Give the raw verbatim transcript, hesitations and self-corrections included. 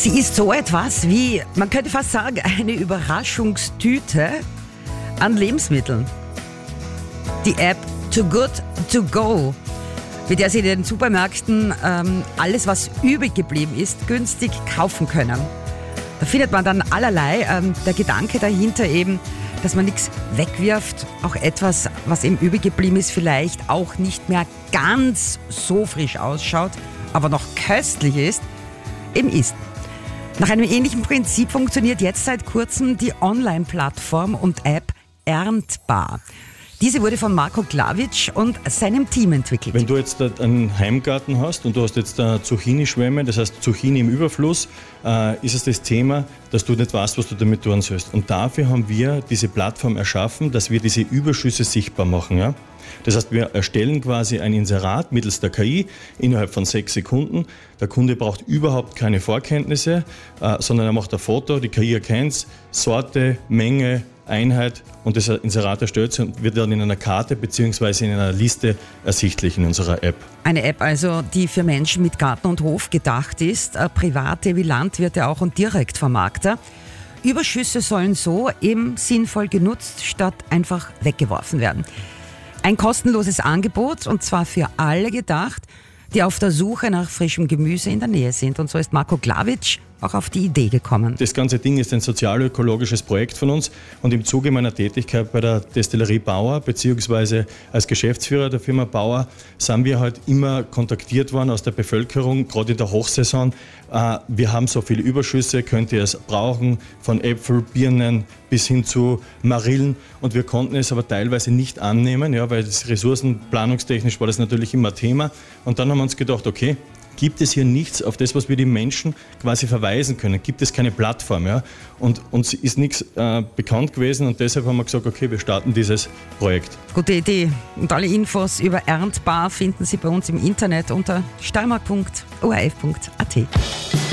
Sie ist so etwas wie, man könnte fast sagen, eine Überraschungstüte an Lebensmitteln. Die App Too Good To Go, mit der Sie in den Supermärkten ähm, alles, was übrig geblieben ist, günstig kaufen können. Da findet man dann allerlei. Ähm, der Gedanke dahinter eben, dass man nichts wegwirft, auch etwas, was eben übrig geblieben ist, vielleicht auch nicht mehr ganz so frisch ausschaut, aber noch köstlich ist, eben isst. Nach einem ähnlichen Prinzip funktioniert jetzt seit kurzem die Online-Plattform und App Erntbar. Diese wurde von Marko Glavic und seinem Team entwickelt. Wenn du jetzt einen Heimgarten hast und du hast jetzt Zucchini-Schwämme, das heißt Zucchini im Überfluss, äh, ist es das Thema, dass du nicht weißt, was du damit tun sollst. Und dafür haben wir diese Plattform erschaffen, dass wir diese Überschüsse sichtbar machen. Ja? Das heißt, wir erstellen quasi ein Inserat mittels der K I innerhalb von sechs Sekunden. Der Kunde braucht überhaupt keine Vorkenntnisse, äh, sondern er macht ein Foto, die K I erkennt Sorte, Menge, Einheit und das Inserat erstellt und wird dann in einer Karte bzw. in einer Liste ersichtlich in unserer App. Eine App also, die für Menschen mit Garten und Hof gedacht ist, Private wie Landwirte auch und Direktvermarkter. Überschüsse sollen so eben sinnvoll genutzt, statt einfach weggeworfen werden. Ein kostenloses Angebot und zwar für alle gedacht, die auf der Suche nach frischem Gemüse in der Nähe sind. Und so ist Marko Glavic auch auf die Idee gekommen. Das ganze Ding ist ein sozial-ökologisches Projekt von uns und im Zuge meiner Tätigkeit bei der Destillerie Bauer beziehungsweise als Geschäftsführer der Firma Bauer sind wir halt immer kontaktiert worden aus der Bevölkerung, gerade in der Hochsaison. Wir haben so viele Überschüsse, könnt ihr es brauchen, von Äpfel, Birnen bis hin zu Marillen und wir konnten es aber teilweise nicht annehmen, ja, weil das ressourcenplanungstechnisch war das natürlich immer Thema und dann haben wir uns gedacht, okay, gibt es hier nichts, auf das, was wir die Menschen quasi verweisen können? Gibt es keine Plattform? Ja? Und uns ist nichts äh, bekannt gewesen und deshalb haben wir gesagt, okay, wir starten dieses Projekt. Gute Idee. Und alle Infos über Erntbar finden Sie bei uns im Internet unter steiermark punkt o r f punkt a t.